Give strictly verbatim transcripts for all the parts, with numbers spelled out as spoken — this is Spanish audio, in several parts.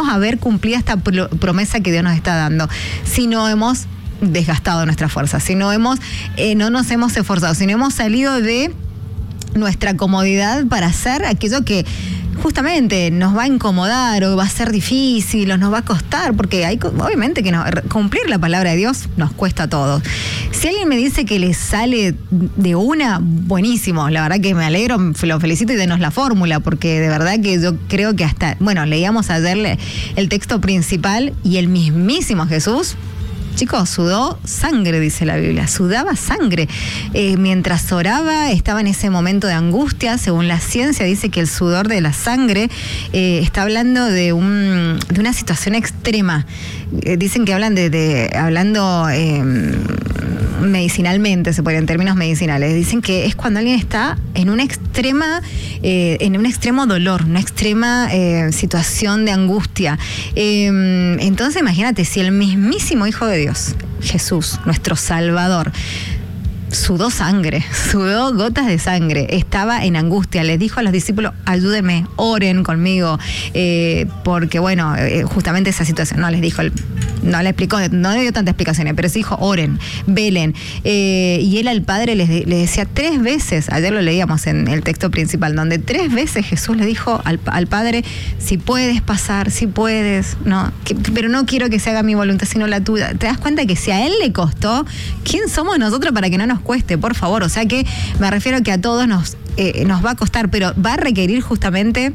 vamos a ver cumplida esta pro- promesa que Dios nos está dando si no hemos desgastado nuestras fuerzas, si no hemos, eh, no nos hemos esforzado, si no hemos salido de nuestra comodidad para hacer aquello que justamente nos va a incomodar o va a ser difícil o nos va a costar, porque hay, obviamente que no, cumplir la palabra de Dios nos cuesta a todos. Si alguien me dice que le sale de una, buenísimo, la verdad que me alegro, lo felicito y denos la fórmula, porque de verdad que yo creo que hasta, bueno, leíamos ayer el texto principal y el mismísimo Jesús, chicos, sudó sangre, dice la Biblia, sudaba sangre. Eh, mientras oraba, estaba en ese momento de angustia. Según la ciencia, dice que el sudor de la sangre eh, está hablando de, un, de una situación extrema. Eh, dicen que hablan de, de hablando eh, medicinalmente, se puede, en términos medicinales. Dicen que es cuando alguien está en una extrema, eh, en un extremo dolor, una extrema eh, situación de angustia. Eh, entonces, imagínate, si el mismísimo Hijo de Dios, Jesús, nuestro Salvador, sudó sangre, sudó gotas de sangre, estaba en angustia, les dijo a los discípulos, ayúdenme, oren conmigo, eh, porque bueno, eh, justamente esa situación, no les dijo, no le explicó, no le dio tantas explicaciones, pero sí dijo, oren, velen, eh, y él al Padre les, le decía tres veces, ayer lo leíamos en el texto principal, donde tres veces Jesús le dijo al, al Padre, si puedes pasar, si puedes, no, que, pero no quiero que se haga mi voluntad, sino la tuya. Te das cuenta que si a él le costó, ¿quién somos nosotros para que no nos cueste, por favor? O sea que me refiero que a todos nos, eh, nos va a costar, pero va a requerir justamente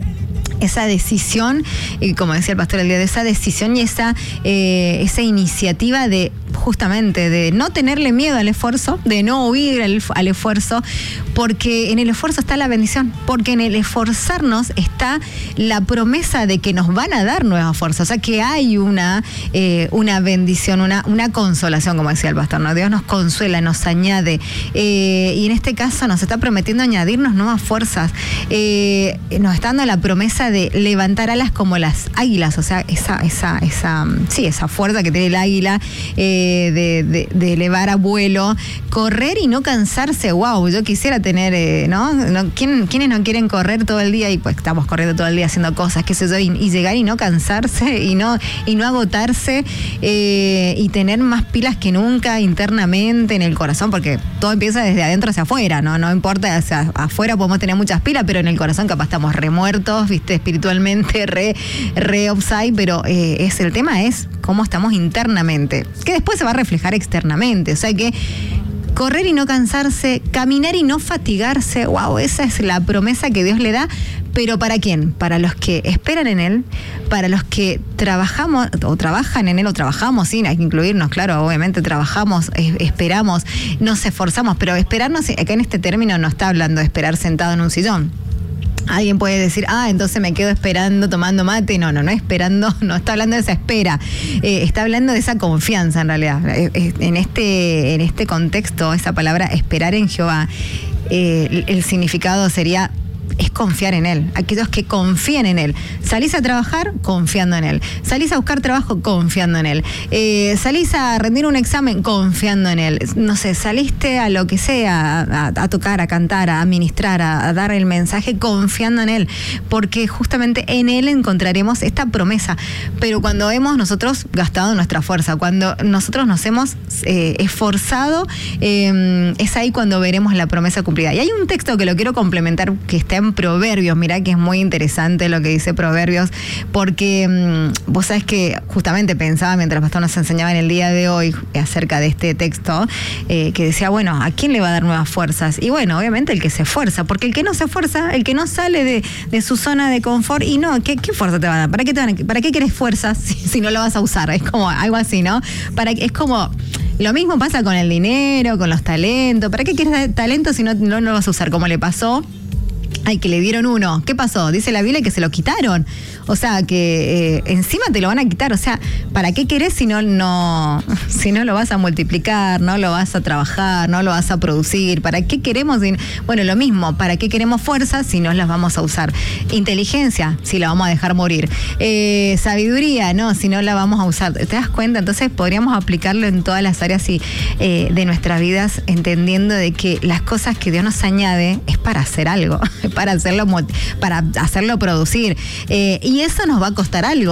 esa decisión, y como decía el pastor el día de esa decisión y esa, eh, esa iniciativa de justamente de no tenerle miedo al esfuerzo, de no huir al, al esfuerzo, porque en el esfuerzo está la bendición, porque en el esforzarnos está la promesa de que nos van a dar nuevas fuerzas, o sea que hay una, eh, una bendición, una, una consolación, como decía el pastor, ¿no? Dios nos consuela, nos añade, eh, y en este caso nos está prometiendo añadirnos nuevas fuerzas, eh, nos está dando la promesa de levantar alas como las águilas, o sea, esa, esa, esa, sí, esa fuerza que tiene el águila, eh, De, de, de elevar a vuelo, correr y no cansarse. Wow, yo quisiera tener, eh, ¿no? no ¿quién, ¿Quiénes no quieren correr todo el día? Y pues estamos corriendo todo el día haciendo cosas, qué sé yo, y, y llegar y no cansarse y no, y no agotarse, eh, y tener más pilas que nunca internamente en el corazón, porque todo empieza desde adentro hacia afuera, ¿no? No importa, hacia afuera podemos tener muchas pilas, pero en el corazón capaz estamos remuertos, ¿viste? Espiritualmente, re, re upside, pero eh, es, el tema es cómo estamos internamente, que después se va a reflejar externamente, o sea que correr y no cansarse, caminar y no fatigarse, wow, esa es la promesa que Dios le da, pero ¿para quién? Para los que esperan en Él, para los que trabajamos, o trabajan en Él, o trabajamos, sí, hay que incluirnos, claro, obviamente trabajamos, es, esperamos, nos esforzamos, pero esperarnos, acá en este término no está hablando de esperar sentado en un sillón. Alguien puede decir, ah, entonces me quedo esperando, tomando mate. No, no, no esperando, no está hablando de esa espera, eh, está hablando de esa confianza en realidad. Eh, eh, en este, en este contexto, esa palabra esperar en Jehová, eh, el, el significado sería es confiar en Él, aquellos que confían en Él. Salís a trabajar confiando en Él, salís a buscar trabajo confiando en Él, eh, salís a rendir un examen confiando en Él, no sé, saliste a lo que sea, a, a tocar, a cantar, a ministrar, a, a dar el mensaje confiando en Él, porque justamente en Él encontraremos esta promesa. Pero cuando hemos nosotros gastado nuestra fuerza, cuando nosotros nos hemos eh, esforzado, eh, es ahí cuando veremos la promesa cumplida. Y hay un texto que lo quiero complementar, que está en Proverbios, mirá que es muy interesante lo que dice Proverbios, porque mmm, vos sabés que justamente pensaba mientras el pastor nos enseñaba en el día de hoy acerca de este texto, eh, que decía, bueno, ¿a quién le va a dar nuevas fuerzas? Y bueno, obviamente el que se esfuerza, porque el que no se esfuerza, el que no sale de, de su zona de confort, y no, ¿qué, qué fuerza te va a dar? ¿Para qué, te van a, ¿para qué querés fuerzas si, si no lo vas a usar? Es como algo así, ¿no? Para, es como... Lo mismo pasa con el dinero, con los talentos. ¿Para qué quieres talento si no, no lo vas a usar? Como le pasó Ay, que le dieron uno. ¿Qué pasó? Dice la Biblia que se lo quitaron. O sea, que eh, encima te lo van a quitar. O sea, ¿para qué querés si no, no, si no lo vas a multiplicar, no lo vas a trabajar, no lo vas a producir? ¿Para qué queremos? Bueno, lo mismo. ¿Para qué queremos fuerza si no las vamos a usar? Inteligencia, si la vamos a dejar morir. Eh, sabiduría, no, si no la vamos a usar. ¿Te das cuenta? Entonces podríamos aplicarlo en todas las áreas y, eh, de nuestras vidas, entendiendo de que las cosas que Dios nos añade es para hacer algo, para hacerlo, para hacerlo producir. Eh, y eso nos va a costar algo.